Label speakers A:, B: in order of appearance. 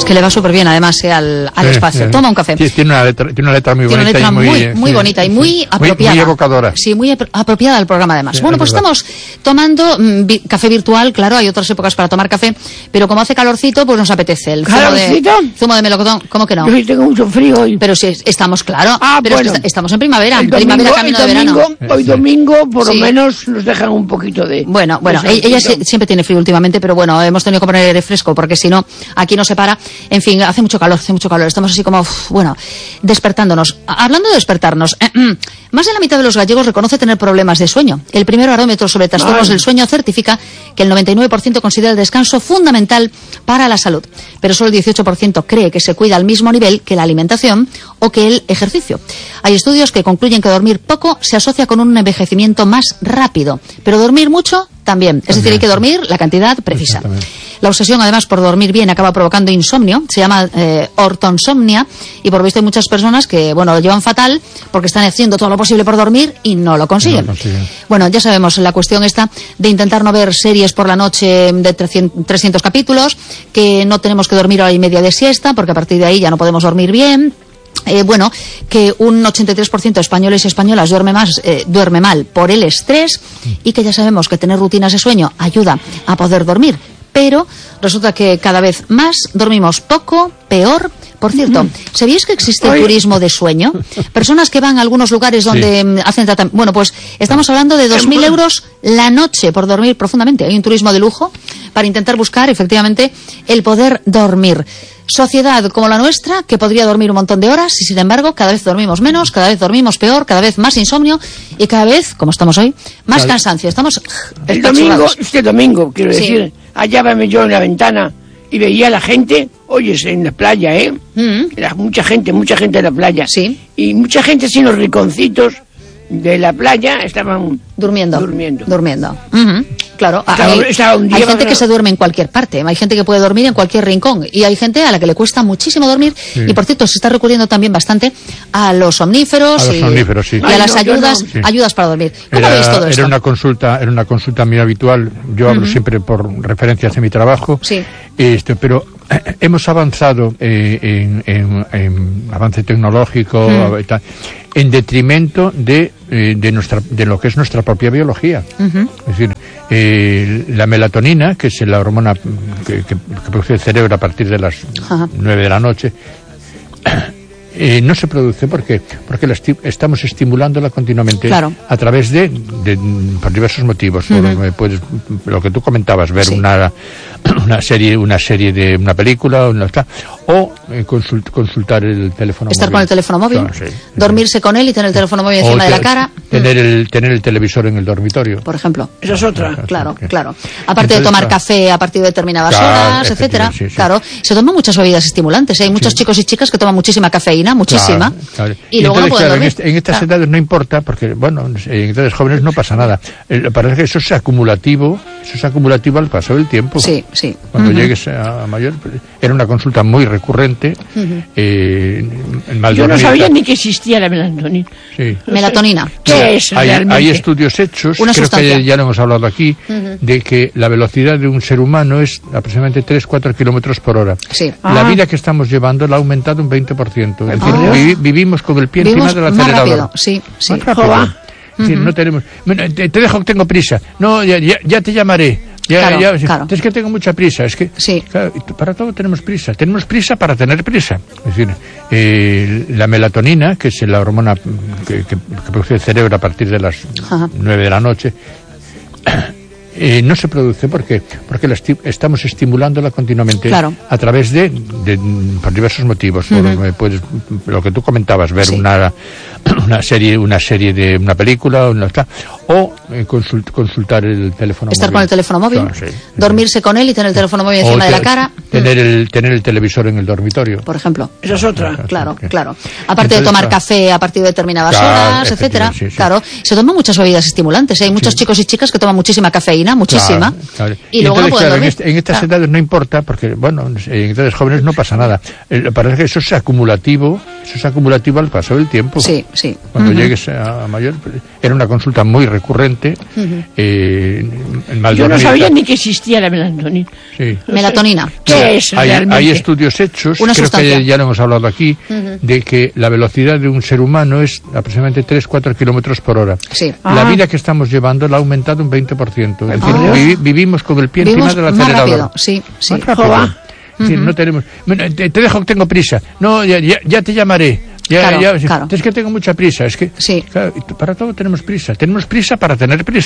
A: que le va súper bien además al espacio. Toma un café.
B: Sí, tiene una letra muy bonita.
A: Tiene una letra muy bonita y muy apropiada.
B: Muy evocadora.
A: Sí, muy apropiada al programa además.
B: Sí,
A: bueno, pues estamos tomando café virtual, claro, hay otras épocas para tomar café, pero como hace calorcito, pues nos apetece el zumo de melocotón. ¿Cómo que no?
C: Yo tengo mucho frío hoy.
A: Pero sí, estamos, claro. Pero
C: bueno.
A: Estamos en primavera.
C: Domingo,
A: Camino de verano.
C: Hoy domingo, por lo menos, nos dejan un poquito de...
A: Bueno, ella siempre tiene frío últimamente, pero bueno, hemos tenido que poner fresco, porque si no, aquí no se para. En fin, hace mucho calor. Estamos así como, despertándonos. Hablando de despertarnos, más de la mitad de los gallegos reconoce tener problemas de sueño. El primer barómetro sobre trastornos del sueño certifica que el 99% considera el descanso fundamental para la salud, pero solo el 18% cree que se cuida al mismo nivel que la alimentación o que el ejercicio. Hay estudios que concluyen que dormir poco se asocia con un envejecimiento más rápido, pero dormir mucho también. Es decir, hay que dormir la cantidad precisa. La obsesión, además, por dormir bien acaba provocando insomnio. Se llama ortonsomnia, y por visto hay muchas personas que, lo llevan fatal porque están haciendo todo lo posible por dormir y no lo consiguen. Bueno, ya sabemos la cuestión esta de intentar no ver series por la noche de 300 capítulos, que no tenemos que dormir hora y media de siesta porque a partir de ahí ya no podemos dormir bien. Que un 83% de españoles y españolas duerme mal por el estrés, y que ya sabemos que tener rutinas de sueño ayuda a poder dormir, pero resulta que cada vez más dormimos poco, peor. Por cierto, ¿sabíais que existe el turismo de sueño? Personas que van a algunos lugares donde hacen tratamiento. Bueno, pues estamos hablando de 2.000 euros la noche por dormir profundamente. Hay un turismo de lujo para intentar buscar, efectivamente, el poder dormir. Sociedad como la nuestra, que podría dormir un montón de horas, y sin embargo cada vez dormimos menos, cada vez dormimos peor, cada vez más insomnio, y cada vez, como estamos hoy, más cansancio. Estamos
C: este domingo, quiero decir, hallábame yo en la ventana y veía a la gente, en la playa, Era mucha gente en la playa.
A: Sí.
C: Y mucha gente sin los rinconcitos de la playa estaban durmiendo.
A: Claro, hay gente que se duerme en cualquier parte, hay gente que puede dormir en cualquier rincón, y hay gente a la que le cuesta muchísimo dormir, y por cierto se está recurriendo también bastante a los somníferos, y a las ayudas para dormir. ¿Cómo veis todo esto?
B: Era una consulta muy habitual. Yo hablo siempre por referencias de mi trabajo, pero hemos avanzado en avance tecnológico, en detrimento de lo que es nuestra propia biología. Es decir, la melatonina, que es la hormona que produce el cerebro a partir de las 9 de la noche, no se produce porque estamos estimulándola continuamente a través por diversos motivos. Lo que tú comentabas, ver una serie de una película o consultar el teléfono
A: móvil. Estar con el teléfono móvil, dormirse con él y tener el teléfono móvil encima de la cara.
B: Tener el televisor en el dormitorio,
A: por ejemplo.
C: Esa es otra.
A: Claro. Aparte de tomar café a partir de determinadas horas, etcétera. Claro, se toman muchas bebidas estimulantes. Hay muchos chicos y chicas que toman muchísima cafeína, muchísima. Y luego no pueden dormir.
B: En estas edades no importa, porque en edades jóvenes no pasa nada. Parece que eso es acumulativo al paso del tiempo.
A: Sí.
B: Cuando llegues a mayor, era una consulta muy recurrente.
C: Yo no sabía ni que existía la melatonina.
A: Melatonina.
C: ¿Qué es realmente?
B: Hay estudios hechos, creo que ya lo hemos hablado aquí, de que la velocidad de un ser humano es aproximadamente 3-4 kilómetros por hora. La vida que estamos llevando la ha aumentado un 20%. Es decir, vivimos con el pie encima del acelerador.
A: Sí.
B: Más rápido. Es decir, no tenemos... Te dejo que tengo prisa. No, ya te llamaré.
A: Claro.
B: Es que tengo mucha prisa. Es que para todo tenemos prisa. Tenemos prisa para tener prisa. Es decir, la melatonina, que es la hormona que produce el cerebro a partir de las 9 de la noche, no se produce porque estamos estimulándola continuamente a través por diversos motivos. Lo que tú comentabas, ver una serie de una película o consultar el teléfono móvil.
A: Estar con el teléfono móvil, dormirse con él y tener el teléfono móvil encima de la cara.
B: Tener el televisor en el dormitorio,
A: por ejemplo.
C: Esa es otra.
A: Claro. Aparte de tomar café a partir de determinadas horas, etcétera. Claro, se toman muchas bebidas estimulantes. Hay muchos chicos y chicas que toman muchísima cafeína, muchísima. Y luego no pueden dormir.
B: En estas edades no importa, porque en edades jóvenes no pasa nada. Parece que eso es acumulativo al paso del tiempo. Cuando llegues a mayor, era una consulta muy recurrente.
C: Yo no sabía ni que existía la melatonina.
A: Melatonina.
B: ¿Qué hay estudios hechos, creo que ya lo hemos hablado aquí, de que la velocidad de un ser humano es aproximadamente 3-4 kilómetros por hora.
A: Sí.
B: La vida que estamos llevando la ha aumentado un 20%. Es decir, vivimos con el pie encima del acelerador.
A: Sí.
B: Más rápido. Es decir, no tenemos... Te dejo, tengo prisa. No, ya te llamaré.
A: Claro.
B: Es que tengo mucha prisa. Es que,
A: sí.
B: Claro, para todo tenemos prisa. Tenemos prisa para tener prisa.